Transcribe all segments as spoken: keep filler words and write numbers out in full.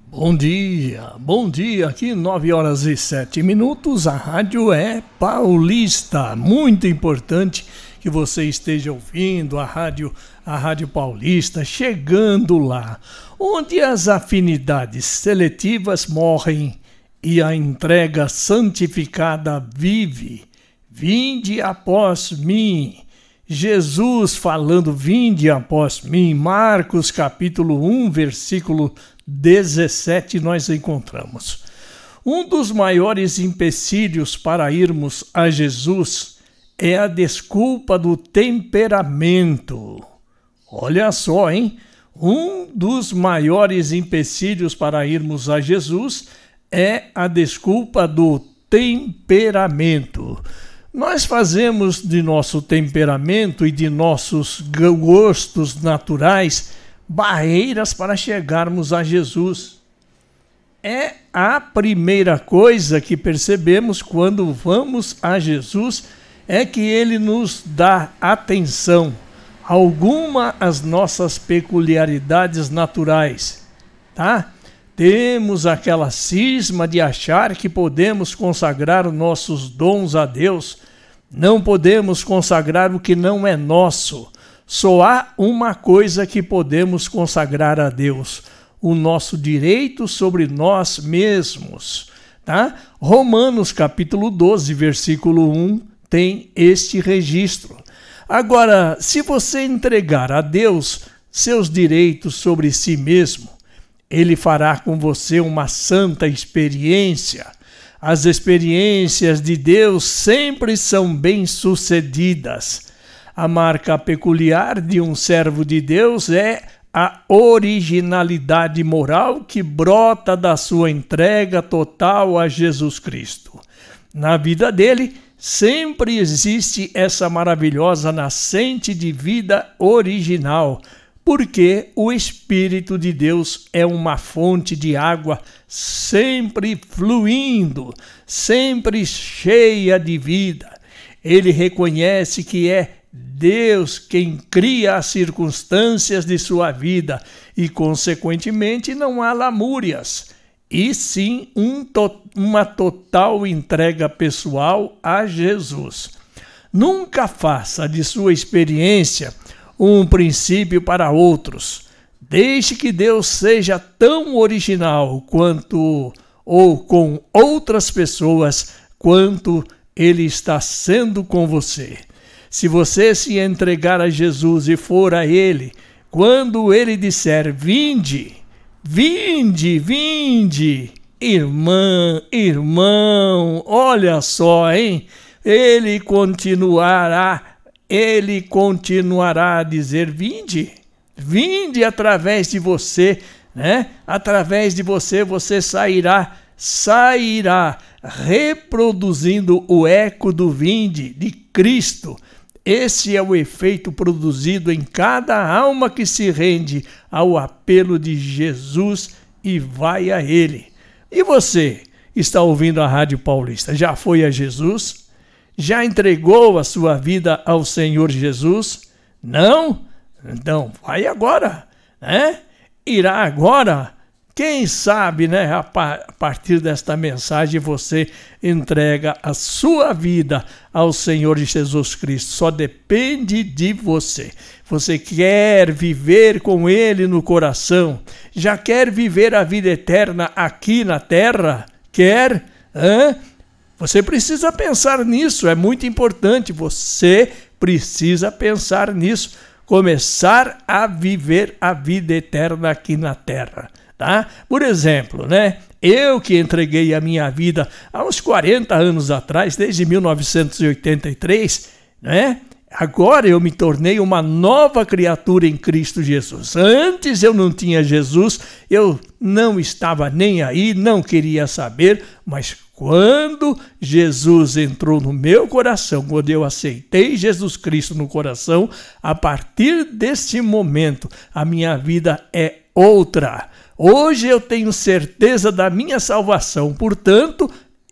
Bom dia, bom dia, aqui nove horas e sete minutos, a rádio é Paulista, muito importante que você esteja ouvindo a rádio, a rádio Paulista, chegando lá, onde as afinidades seletivas morrem e a entrega santificada vive. Vinde após mim. Jesus falando, vinde após mim, Marcos capítulo um, versículo dezessete, nós encontramos. Um dos maiores empecilhos para irmos a Jesus é a desculpa do temperamento. Olha só, hein? Um dos maiores empecilhos para irmos a Jesus é a desculpa do temperamento. Nós fazemos de nosso temperamento e de nossos gostos naturais barreiras para chegarmos a Jesus. É a primeira coisa que percebemos quando vamos a Jesus, é que Ele nos dá atenção, alguma as nossas peculiaridades naturais, tá? Temos aquela cisma de achar que podemos consagrar nossos dons a Deus. Não podemos consagrar o que não é nosso. Só há uma coisa que podemos consagrar a Deus: o nosso direito sobre nós mesmos. Tá? Romanos capítulo doze, versículo um, tem este registro. Agora, se você entregar a Deus seus direitos sobre si mesmo, Ele fará com você uma santa experiência. As experiências de Deus sempre são bem-sucedidas. A marca peculiar de um servo de Deus é a originalidade moral que brota da sua entrega total a Jesus Cristo. Na vida dele, sempre existe essa maravilhosa nascente de vida original, porque o Espírito de Deus é uma fonte de água sempre fluindo, sempre cheia de vida. Ele reconhece que é Deus quem cria as circunstâncias de sua vida e, consequentemente, não há lamúrias, e sim um to- uma total entrega pessoal a Jesus. Nunca faça de sua experiência um princípio para outros. Deixe que Deus seja tão original quanto ou com outras pessoas quanto Ele está sendo com você. Se você se entregar a Jesus e for a Ele, quando Ele disser vinde, vinde, vinde, irmã, irmão, olha só, hein? Ele continuará Ele continuará a dizer, vinde, vinde através de você, né? Através de você, você sairá, sairá reproduzindo o eco do vinde de Cristo. Esse é o efeito produzido em cada alma que se rende ao apelo de Jesus e vai a Ele. E você, está ouvindo a Rádio Paulista, já foi a Jesus? Já entregou a sua vida ao Senhor Jesus? Não? Então, vai agora, né? Irá agora. Quem sabe, né? A partir desta mensagem você entrega a sua vida ao Senhor Jesus Cristo. Só depende de você. Você quer viver com Ele no coração? Já quer viver a vida eterna aqui na terra? Quer? Hã? Você precisa pensar nisso, é muito importante, você precisa pensar nisso, começar a viver a vida eterna aqui na terra, tá? Por exemplo, né? Eu que entreguei a minha vida há uns quarenta anos atrás, desde mil novecentos e oitenta e três, né? Agora eu me tornei uma nova criatura em Cristo Jesus. Antes eu não tinha Jesus, eu não estava nem aí, não queria saber, mas quando Jesus entrou no meu coração, quando eu aceitei Jesus Cristo no coração, a partir desse momento a minha vida é outra. Hoje eu tenho certeza da minha salvação, portanto,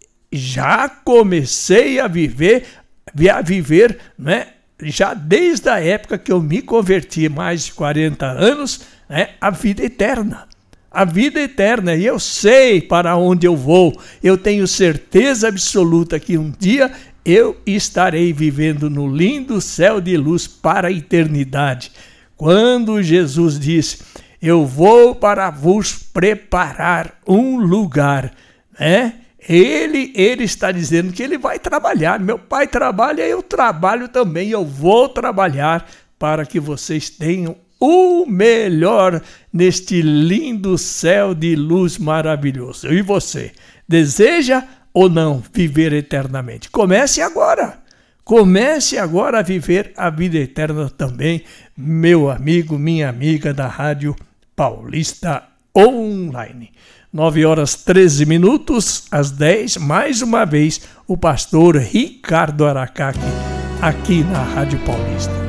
já comecei a viver, a viver, né? Já desde a época que eu me converti, mais de quarenta anos, né, a vida eterna. a vida eterna, e eu sei para onde eu vou. Eu tenho certeza absoluta que um dia eu estarei vivendo no lindo céu de luz para a eternidade. Quando Jesus disse, eu vou para vos preparar um lugar, né? Ele, ele está dizendo que ele vai trabalhar. Meu pai trabalha, eu trabalho também. Eu vou trabalhar para que vocês tenham o melhor neste lindo céu de luz maravilhoso. E você, deseja ou não viver eternamente? Comece agora. Comece agora a viver a vida eterna também, meu amigo, minha amiga da Rádio Paulista Online. nove horas treze minutos, às dez, mais uma vez, o pastor Ricardo Aracaki, aqui na Rádio Paulista.